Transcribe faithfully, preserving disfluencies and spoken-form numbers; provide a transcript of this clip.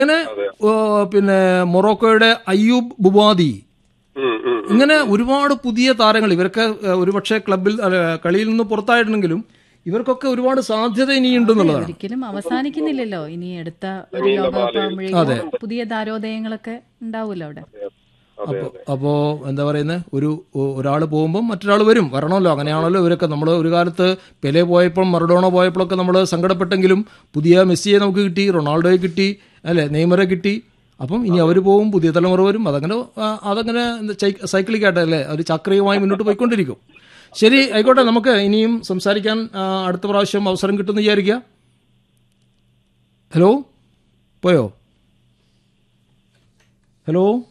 അങ്ങനെ പിന്നെ മൊറോക്കോയുടെ അയ്യൂബ് ബുവാദി, ഇങ്ങനെ ഒരുപാട് പുതിയ താരങ്ങൾ. ഇവരൊക്കെ ഒരുപക്ഷെ ക്ലബിൽ കളിയിൽ നിന്ന് പുറത്തായിട്ടുണ്ടെങ്കിലും ഇവർക്കൊക്കെ ഒരുപാട് സാധ്യത ഇനിയുണ്ടെന്നുള്ളതാണ്. ഒരിക്കലും അവസാനിക്കുന്നില്ലല്ലോ. ഇനി അടുത്ത ഒരു ലോകകപ്പാകുമ്പോഴേക്കും പുതിയ താരോദയങ്ങളൊക്കെ ഉണ്ടാവുമല്ലോ അവിടെ. അപ്പോ അപ്പോ എന്താ പറയുന്നത്, ഒരു ഒരാൾ പോകുമ്പോൾ മറ്റൊരാൾ വരും, വരണമല്ലോ. അങ്ങനെയാണല്ലോ ഇവരൊക്കെ. നമ്മൾ ഒരു കാലത്ത് പെലെ പോയപ്പോൾ, മറഡോണ പോയപ്പോഴൊക്കെ നമ്മൾ സങ്കടപ്പെട്ടെങ്കിലും പുതിയ മെസ്സിയെ നമുക്ക് കിട്ടി, റൊണാൾഡോയെ കിട്ടി, അല്ലെ, നെയ്മറെ കിട്ടി. അപ്പം ഇനി അവർ പോകും, പുതിയ തലമുറ വരും. അതങ്ങനെ അതങ്ങനെ സൈക്ലിക്കായിട്ട് അല്ലേ, ഒരു ചക്രീയമായി മുന്നോട്ട് പോയിക്കൊണ്ടിരിക്കും. ശരി, ആയിക്കോട്ടെ. നമുക്ക് ഇനിയും സംസാരിക്കാൻ അടുത്ത പ്രാവശ്യം അവസരം കിട്ടുമെന്ന് വിചാരിക്കുക. ഹലോ, പോയോ? ഹലോ.